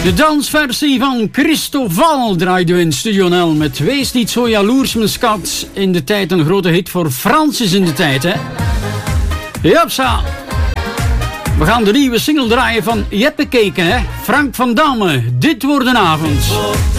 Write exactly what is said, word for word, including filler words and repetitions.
De dansversie van Christoval draaiden we in Studio N L met Wees niet zo jaloers, mijn schat. In de tijd een grote hit voor Francis in de tijd, hè. Japsa. We gaan de nieuwe single draaien van Jeppe Keken, hè. Frank van Damme, Dit wordt een avond.